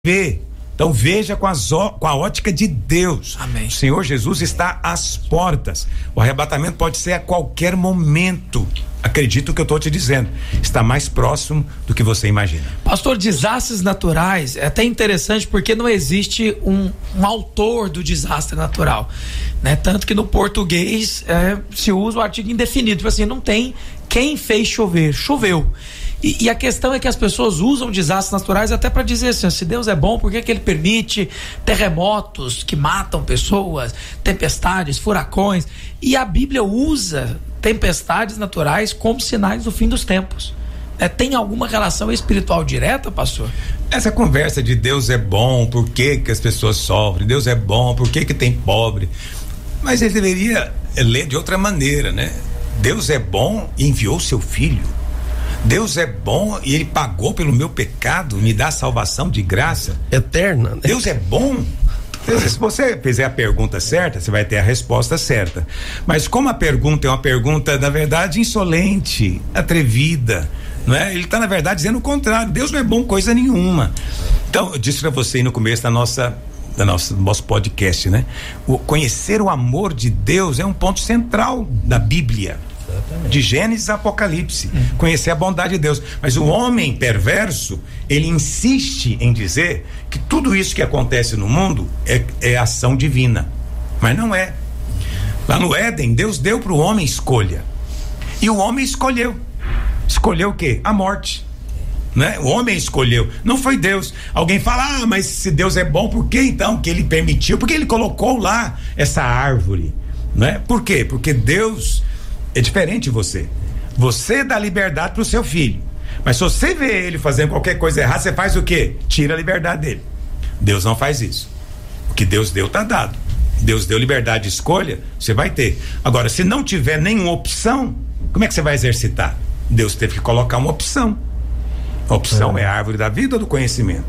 vê. Então veja com a ótica de Deus. Amém. O Senhor Jesus está às portas. O arrebatamento pode ser a qualquer momento. Acredito que eu estou te dizendo. Está mais próximo do que você imagina. Pastor, desastres naturais é até interessante porque não existe um autor do desastre natural, né? Tanto que no português se usa o artigo indefinido, tipo assim, não tem quem fez chover, choveu. E a questão é que as pessoas usam desastres naturais até para dizer assim, se Deus é bom, por que ele permite terremotos que matam pessoas, tempestades, furacões? E a Bíblia usa tempestades naturais como sinais do fim dos tempos. Tem alguma relação espiritual direta, pastor? Essa conversa de Deus é bom, por que as pessoas sofrem? Deus é bom, por que tem pobre? Mas ele deveria ler de outra maneira, né? Deus é bom e enviou seu filho. Deus é bom e ele pagou pelo meu pecado, me dá salvação de graça eterna, né? Deus é bom. Se você fizer a pergunta certa, você vai ter a resposta certa. Mas como a pergunta é uma pergunta, na verdade, insolente, atrevida, não é? Ele está, na verdade, dizendo o contrário. Deus não é bom coisa nenhuma. Então, eu disse para você aí no começo do nosso podcast, né? Conhecer o amor de Deus é um ponto central da Bíblia. De Gênesis a Apocalipse, conhecer a bondade de Deus. Mas o homem perverso, ele insiste em dizer que tudo isso que acontece no mundo é ação divina, mas não é. Lá no Éden, Deus deu para o homem escolha, e o homem escolheu o quê? A morte, né? O homem escolheu, não foi Deus. Alguém fala, mas se Deus é bom, por que então que ele permitiu? Porque ele colocou lá essa árvore, né? Por quê? Porque Deus é diferente de você. Você dá liberdade pro seu filho, mas se você vê ele fazendo qualquer coisa errada, você faz o quê? Tira a liberdade dele. Deus não faz isso. O que Deus deu tá dado. Deus deu liberdade de escolha, você vai ter. Agora, se não tiver nenhuma opção, como é que você vai exercitar? Deus teve que colocar uma opção. A opção é a árvore da vida ou do conhecimento,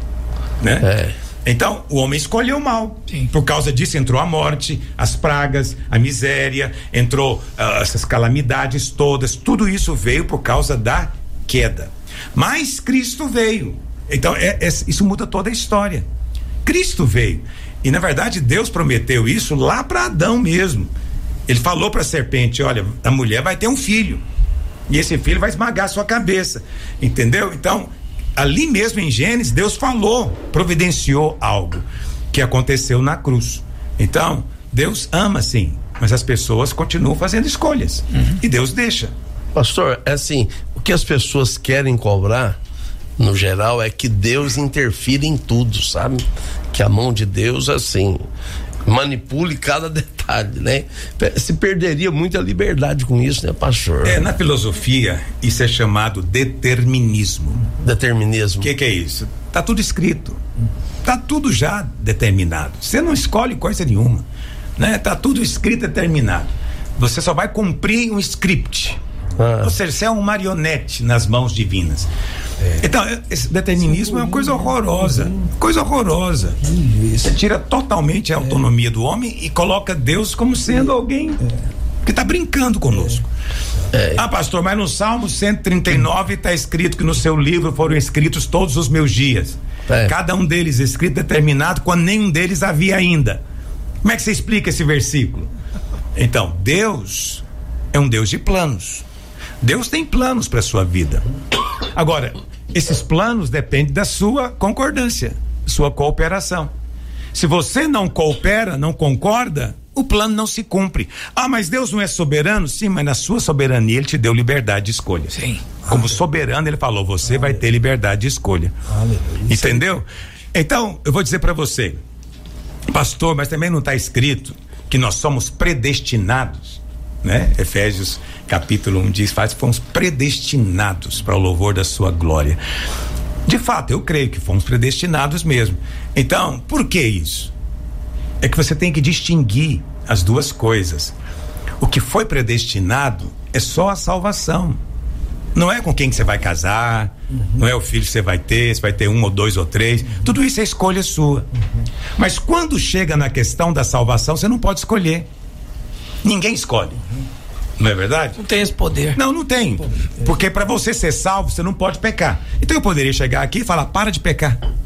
né? Então, o homem escolheu mal. Sim. Por causa disso entrou a morte, as pragas, a miséria, entrou essas calamidades todas. Tudo isso veio por causa da queda. Mas Cristo veio. Então, isso muda toda a história. Cristo veio. E, na verdade, Deus prometeu isso lá para Adão mesmo. Ele falou para a serpente, olha, a mulher vai ter um filho. E esse filho vai esmagar a sua cabeça. Entendeu? Então, ali mesmo em Gênesis, Deus falou, providenciou algo que aconteceu na cruz. Então, Deus ama sim, mas as pessoas continuam fazendo escolhas. E Deus deixa. Pastor, assim, o que as pessoas querem cobrar, no geral, é que Deus interfira em tudo, sabe? Que a mão de Deus, assim, manipule cada detalhe, né? Se perderia muita liberdade com isso, né, pastor? Na filosofia, isso é chamado determinismo. Determinismo. O que é isso? Tá tudo escrito. Tá tudo já determinado. Você não escolhe coisa nenhuma, né? Tá tudo escrito e determinado. Você só vai cumprir um script. Ou seja, você é um marionete nas mãos divinas. Então, esse determinismo é uma coisa horrorosa. Coisa horrorosa. Você tira totalmente a autonomia do homem e coloca Deus como sendo alguém que está brincando conosco. Pastor, mas no Salmo 139 está escrito que no seu livro foram escritos todos os meus dias. Cada um deles escrito, determinado, quando nenhum deles havia ainda. Como é que você explica esse versículo? Então, Deus é um Deus de planos. Deus tem planos para sua vida. Agora, esses planos dependem da sua concordância, sua cooperação. Se você não coopera, não concorda, o plano não se cumpre. Mas Deus não é soberano? Sim, mas na sua soberania ele te deu liberdade de escolha. Sim. Como soberano ele falou, você vai ter liberdade de escolha. Entendeu? Então, eu vou dizer para você, pastor, mas também não está escrito que nós somos predestinados, né? Efésios capítulo 1 diz, fomos predestinados para o louvor da sua glória. De fato, eu creio que fomos predestinados mesmo. Então, por que isso? É que você tem que distinguir as duas coisas. O que foi predestinado é só a salvação. Não é com quem que você vai casar, não é o filho que você vai ter um ou dois ou três, tudo isso é escolha sua. Mas quando chega na questão da salvação, você não pode escolher. Ninguém escolhe. Não é verdade? Não tem esse poder. Não tem. Porque para você ser salvo, você não pode pecar. Então eu poderia chegar aqui e falar, para de pecar.